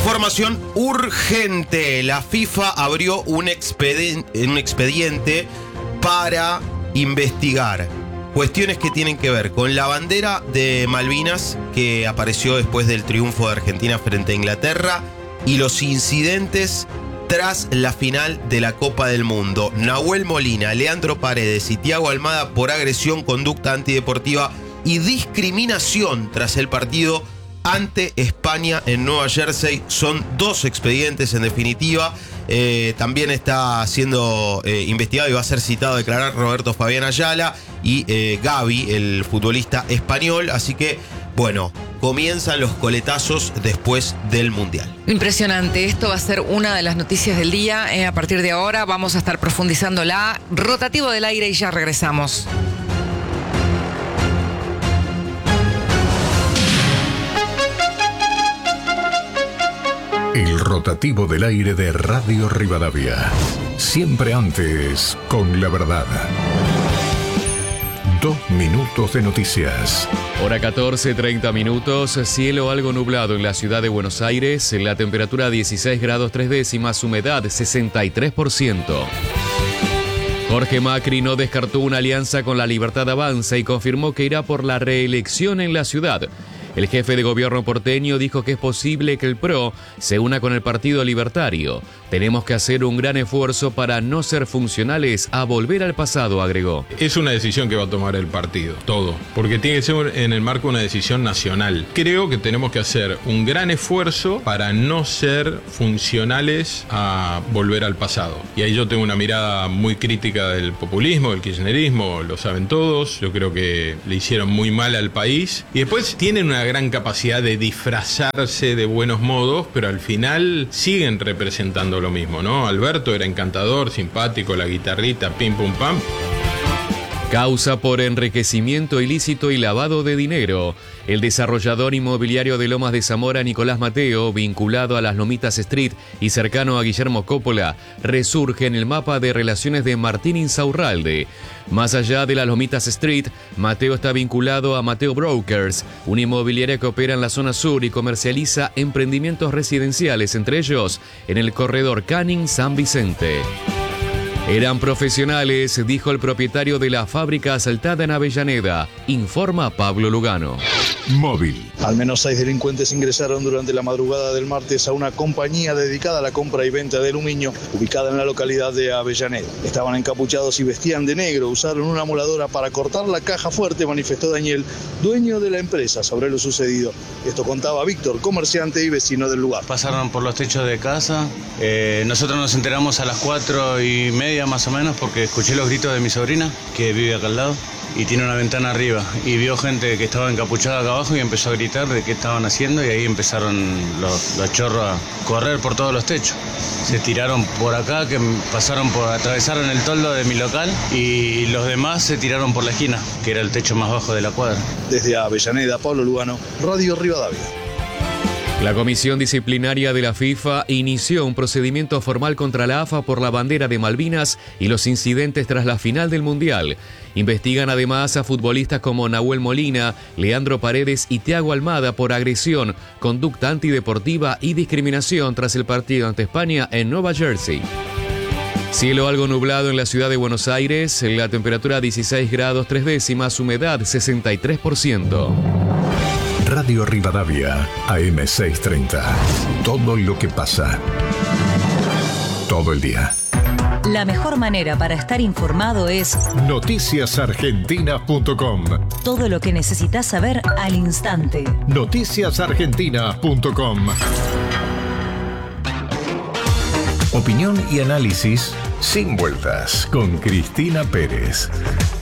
Información urgente. La FIFA abrió un expediente para investigar cuestiones que tienen que ver con la bandera de Malvinas que apareció después del triunfo de Argentina frente a Inglaterra y los incidentes tras la final de la Copa del Mundo. Nahuel Molina, Leandro Paredes y Thiago Almada por agresión, conducta antideportiva y discriminación tras el partido ante España en Nueva Jersey. Son 2 expedientes en definitiva. También está siendo investigado y va a ser citado a declarar Roberto Fabián Ayala y Gavi, el futbolista español. Así que, bueno, comienzan los coletazos después del Mundial. Impresionante, esto va a ser una de las noticias del día. A partir de ahora vamos a estar profundizándola. Rotativo del aire y ya regresamos. El rotativo del aire de Radio Rivadavia. Siempre antes con la verdad. 2 minutos de noticias. Hora 14:30 minutos. Cielo algo nublado en la ciudad de Buenos Aires. La temperatura 16 grados 3 décimas. Humedad 63%. Jorge Macri no descartó una alianza con La Libertad Avanza y confirmó que irá por la reelección en la ciudad. El jefe de gobierno porteño dijo que es posible que el PRO se una con el Partido Libertario. Tenemos que hacer un gran esfuerzo para no ser funcionales a volver al pasado, agregó. Es una decisión que va a tomar el partido, todo, porque tiene que ser en el marco de una decisión nacional. Creo que tenemos que hacer un gran esfuerzo para no ser funcionales a volver al pasado. Y ahí yo tengo una mirada muy crítica del populismo, del kirchnerismo, lo saben todos. Yo creo que le hicieron muy mal al país. Y después tienen una gran capacidad de disfrazarse de buenos modos, pero al final siguen representando lo mismo, ¿no? Alberto era encantador, simpático, la guitarrita, pim pum pam. Causa por enriquecimiento ilícito y lavado de dinero. El desarrollador inmobiliario de Lomas de Zamora, Nicolás Mateo, vinculado a las Lomitas Street y cercano a Guillermo Coppola, resurge en el mapa de relaciones de Martín Insaurralde. Más allá de las Lomitas Street, Mateo está vinculado a Mateo Brokers, una inmobiliaria que opera en la zona sur y comercializa emprendimientos residenciales, entre ellos en el corredor Canning-San Vicente. Eran profesionales, dijo el propietario de la fábrica asaltada en Avellaneda, informa Pablo Lugano. Móvil. Al menos 6 delincuentes ingresaron durante la madrugada del martes a una compañía dedicada a la compra y venta de aluminio ubicada en la localidad de Avellaneda. Estaban encapuchados y vestían de negro, usaron una moladora para cortar la caja fuerte, manifestó Daniel, dueño de la empresa, sobre lo sucedido. Esto contaba Víctor, comerciante y vecino del lugar. Pasaron por los techos de casa, nosotros nos enteramos a las 4:30 más o menos porque escuché los gritos de mi sobrina que vive acá al lado y tiene una ventana arriba y vio gente que estaba encapuchada acá abajo y empezó a gritar de qué estaban haciendo y ahí empezaron los chorros a correr por todos los techos. Se tiraron por acá, que atravesaron el toldo de mi local y los demás se tiraron por la esquina, que era el techo más bajo de la cuadra. Desde Avellaneda, Pablo Lugano, Radio Rivadavia. La Comisión Disciplinaria de la FIFA inició un procedimiento formal contra la AFA por la bandera de Malvinas y los incidentes tras la final del Mundial. Investigan además a futbolistas como Nahuel Molina, Leandro Paredes y Thiago Almada por agresión, conducta antideportiva y discriminación tras el partido ante España en Nueva Jersey. Cielo algo nublado en la ciudad de Buenos Aires, la temperatura 16 grados 3 décimas, humedad 63%. Radio Rivadavia, AM630. Todo lo que pasa. Todo el día. La mejor manera para estar informado es noticiasargentina.com. Todo lo que necesitas saber al instante. Noticiasargentina.com. Opinión y análisis sin vueltas con Cristina Pérez.